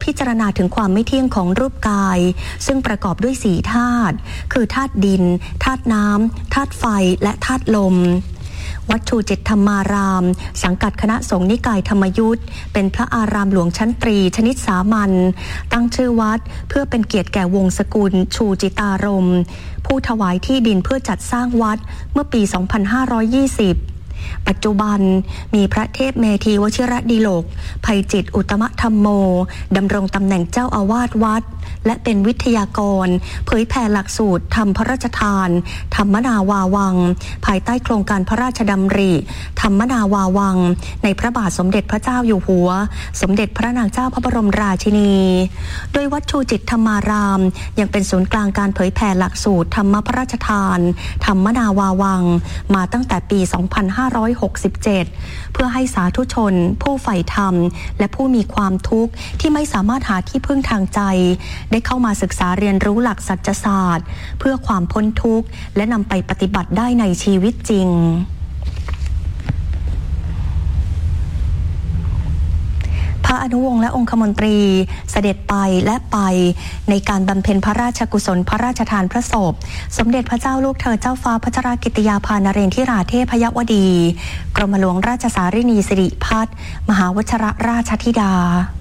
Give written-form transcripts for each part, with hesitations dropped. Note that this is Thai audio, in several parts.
พิจารณาถึงความไม่เที่ยงของรูปกายซึ่งประกอบด้วย4ธาตุคือธาตุดินธาตุน้ำธาตุไฟและธาตุลมวัดชูจิตธรรมารามสังกัดคณะสงฆ์นิกายธรรมยุทธเป็นพระอารามหลวงชั้นตรีชนิดสามัญตั้งชื่อวัดเพื่อเป็นเกียรติแก่วงศกุลชูจิตารมณ์ผู้ถวายที่ดินเพื่อจัดสร้างวัดเมื่อปี 2520ปัจจุบันมีพระเทพเมธีวชิรดิโลกไพจิตอุตตมธรรมโมดำรงตำแหน่งเจ้าอาวาสวัดและเป็นวิทยากรเผยแผ่หลักสูตรธรรมพระราชทานธรรมนาวาวังภายใต้โครงการพระราชดำริธรรมนาวาวังในพระบาทสมเด็จพระเจ้าอยู่หัวสมเด็จพระนางเจ้าพระบรมราชินีโดยวัดชูจิตธรรมารามยังเป็นศูนย์กลางการเผยแผ่หลักสูตรธรรมพระราชทานธรรมนาวาวังมาตั้งแต่ปี 2567 เพื่อให้สาธุชนผู้ใฝ่ธรรมและผู้มีความทุกข์ที่ไม่สามารถหาที่พึ่งทางใจได้เข้ามาศึกษาเรียนรู้หลักสัจศาสตร์เพื่อความพ้นทุกข์และนำไปปฏิบัติได้ในชีวิตจริงพระอนุวงศ์และองคมนตรีเสด็จไปและไปในการบำเพ็ญพระราชกุศลพระราชทานพระศพสมเด็จพระเจ้าลูกเธอเจ้าฟ้าพัชรกิติยาภานเรนทิราเทพยวดีกรมหลวงราชสารินีสิริพัฒน์มหาวชิรราชธิดา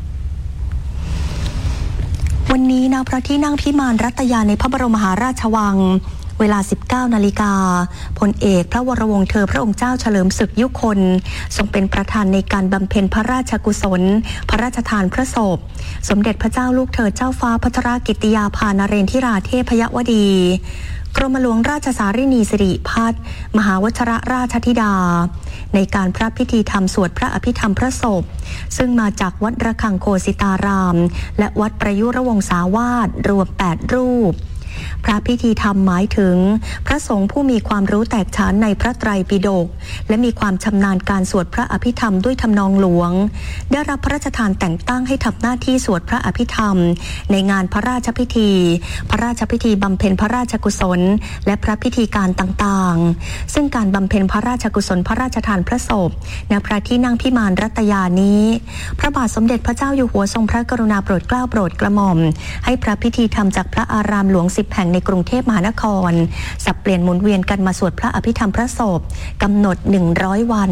วันนี้ณพระที่นั่งพิมานรัตยาในพระบรมมหาราชวังเวลา 19 นาฬิกาพลเอกพระวรวงศ์เธอพระองค์เจ้าเฉลิมศึกยุคลทรงเป็นประธานในการบำเพ็ญพระราชกุศลพระราชทานพระศพสมเด็จพระเจ้าลูกเธอเจ้าฟ้าพัชรกิติยาภานเรนทิราเทพยวดีกรมหลวงราชสารินีสิริพัฒน์มหาวชิรราชธิดาในการพระพิธีธรรมสวดพระอภิธรรมพระศพซึ่งมาจากวัดระฆังโคสิตารามและวัดประยุรวงศาวาสรวม8รูปพระพิธีธรรมหมายถึงพระสงฆ์ผู้มีความรู้แตกฉานในพระไตรปิฎกและมีความชำนาญการสวดพระอภิธรรมด้วยทำนองหลวงได้รับพระราชทานแต่งตั้งให้ทำหน้าที่สวดพระอภิธรรมในงานพระราชพิธีพระราชพิธีบำเพ็ญพระราชกุศลและพระพิธีการต่างๆซึ่งการบำเพ็ญพระราชกุศลพระราชทานพระศพณพระที่นั่งพิมานรัตยานี้พระบาทสมเด็จพระเจ้าอยู่หัวทรงพระกรุณาโปรดเกล้าโปรดกระหม่อมให้พระพิธีธรรมจากพระอารามหลวง10 แห่งในกรุงเทพมหานครสับเปลี่ยนหมุนเวียนกันมาสวดพระอภิธรรมพระศพกำหนด100 วัน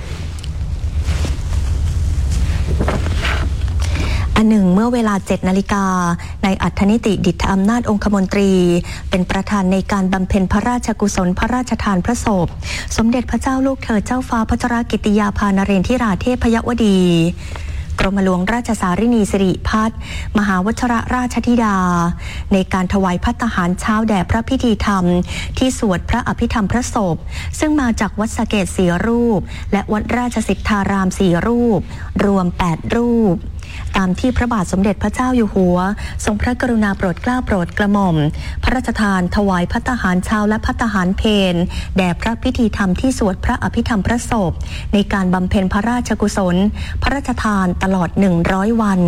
อันหนึ่งเมื่อเวลา 7 นาฬิกาในอัธนิติดิษฐอำนาจองคมนตรีเป็นประธานในการบำเพ็ญพระราชกุศลพระราชทานพระศพสมเด็จพระเจ้าลูกเธอเจ้าฟ้าพัชรกิติยาภานเรนทิราเทพยวดีกรมหลวงราชสารินีสิริพัฒน์มหาวชิรราชธิดาในการถวายภัตตาหารเช้าแด่พระพิธีธรรมที่สวดพระอภิธรรมพระศพซึ่งมาจากวัดสะเกษ4 รูปและวัดราชสิทธาราม4 รูปรวม8 รูปตามที่พระบาทสมเด็จพระเจ้าอยู่หัวทรงพระกรุณาโปรดเกล้าโปรดกระหม่อมพระราชทานถวายภัตตาหารเช้าและภัตตาหารเพลแด่พระพิธีธรรมที่สวดพระอภิธรรมพระศพในการบำเพ็ญพระราชกุศลพระราชทานตลอด100 วัน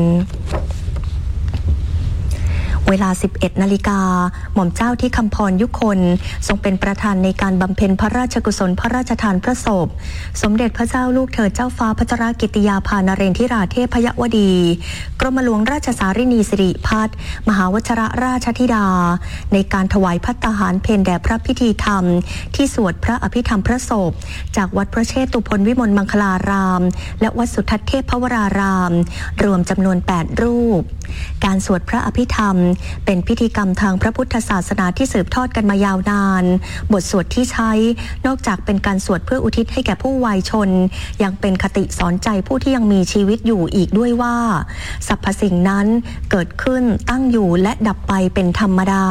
เวลา 11 นาฬิกาหม่อมเจ้าที่คำพรยุคลทรงเป็นประธานในการบำเพ็ญพระราชกุศลพระราชทานพระศพสมเด็จพระเจ้าลูกเธอเจ้าฟ้าพัชรกิติยาภานเรนทิราเทพยวดีกรมหลวงราชสารินีสิริพัฒน์มหาวชิรราชธิดาในการถวายภัตตาหารเพลแด่พระพิธีธรรมที่สวดพระอภิธรรมพระศพจากวัดพระเชตุพนวิมลมังคลารามและวัดสุทัศน์เทพวรารามรวมจำนวน8 รูปการสวดพระอภิธรรมเป็นพิธีกรรมทางพระพุทธศาสนาที่สืบทอดกันมายาวนานบทสวดที่ใช้นอกจากเป็นการสวดเพื่ออุทิศให้แก่ผู้วายชนยังเป็นคติสอนใจผู้ที่ยังมีชีวิตอยู่อีกด้วยว่าสรรพสิ่งนั้นเกิดขึ้นตั้งอยู่และดับไปเป็นธรรมดา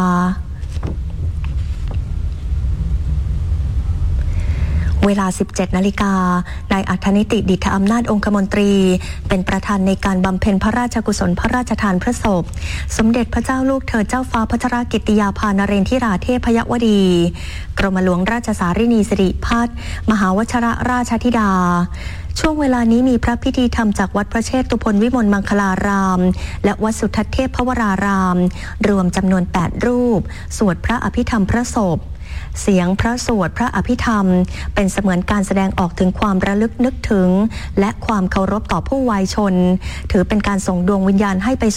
เวลา 17 นาฬิกานายอัธนิติดิษฐอำนาจองคมนตรีเป็นประธานในการบำเพ็ญพระราชกุศลพระราชทานพระศพสมเด็จพระเจ้าลูกเธอเจ้าฟ้าพัชรกิติยาภานเรนทิราเทพยวดีกรมหลวงราชสารินีสิริพัฒน์มหาวชิรราชธิดาช่วงเวลานี้มีพระพิธีธรรมจากวัดพระเชตุพนวิมลมังคลารามและวัดสุทัศน์เทพวรารามรวมจำนวน8 รูปสวดพระอภิธรรมพระศพเสียงพระสวดพระอภิธรรมเป็นเสมือนการแสดงออกถึงความระลึกนึกถึงและความเคารพต่อผู้วายชนถือเป็นการส่งดวงวิญญาณให้ไป